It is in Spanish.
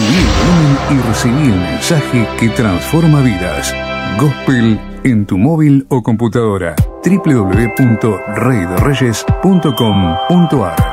Subí el volumen y recibí el mensaje que transforma vidas. Gospel en tu móvil o computadora. www.reydereyes.com.ar